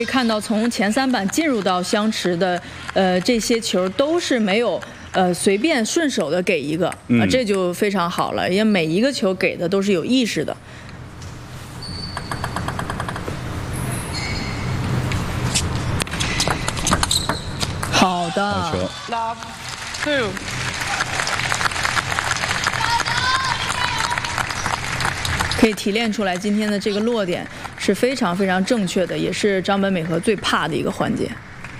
可以看到，从前3板进入到相持的，这些球都是没有随便顺手的给一个，这就非常好了，因为每一个球给的都是有意识的。好的。 好球。 Love 2。 可以提炼出来，今天的这个落点是非常非常正确的，也是张本美和最怕的一个环节。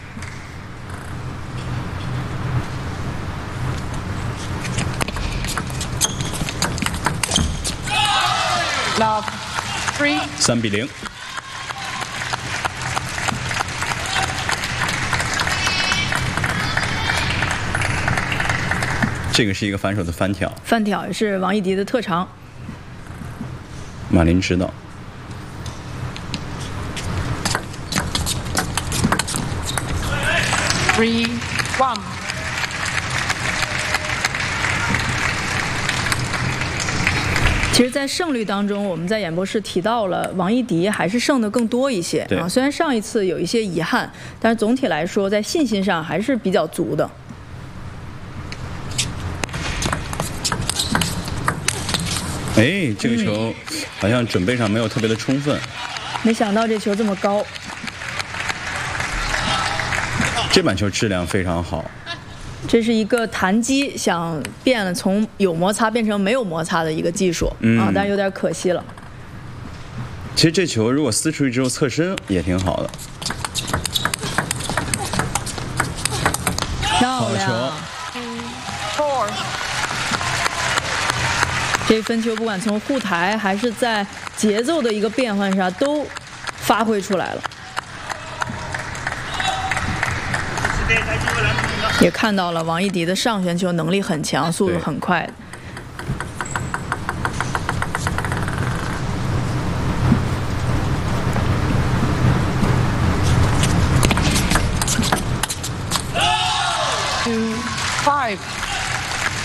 Love 3。 3比0。这个是一个反手的翻挑。 翻挑也是王艺迪的特长。 马林知道。 3-1。 其实，在胜率当中，我们在演播室提到了王艺迪还是胜的更多一些啊。虽然上一次有一些遗憾，但是总体来说，在信心上还是比较足的。 哎，这个球好像准备上没有特别的充分。 没想到这球这么高。 这板球质量非常好。 这是一个弹击想变了，从有摩擦变成没有摩擦的一个技术啊，但是有点可惜了。 其实这球如果撕出去之后侧身也挺好的。 漂亮。 4-4。 这分球不管从护台还是在节奏的一个变换上都发挥出来了。也看到了王艺迪的上旋球能力很强，速度很快。 2-5。